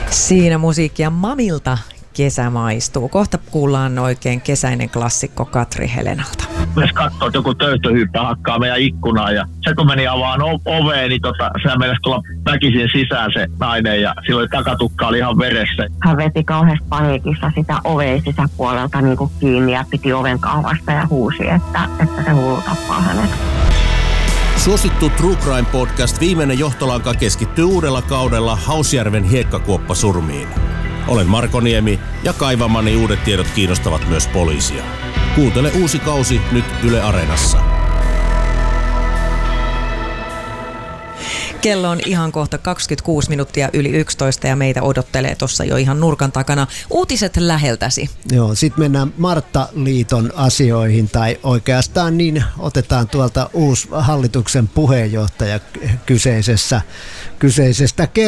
Siinä musiikkia Mamilta Kesä maistuu. Kohta kuullaan oikein kesäinen klassikko Katri Helenalta. Myös katsoo, että joku töyhtöhyyppä hakkaa meidän ikkunaan ja se kun meni avaan oveen, niin sehän meinasi tulla väkisin sisään se nainen ja silloin takatukka oli ihan veressä. Hän veti kauheasti paniikissa sitä oveen sisäpuolelta niin kuin kiinni ja piti oven kahvasta ja huusi, että se hullu tappaa hänet. Suosittu True Crime Podcast Viimeinen johtolanka keskittyy uudella kaudella Hausjärven hiekkakuoppasurmiin. Olen Marko Niemi ja kaivamani uudet tiedot kiinnostavat myös poliisia. Kuuntele uusi kausi nyt Yle Areenassa. Kello on ihan kohta 26 minuuttia yli 11 ja meitä odottelee tuossa jo ihan nurkan takana uutiset läheltäsi. Joo, sitten mennään Martta-liiton asioihin tai oikeastaan niin otetaan tuolta uusi hallituksen puheenjohtaja kyseisestä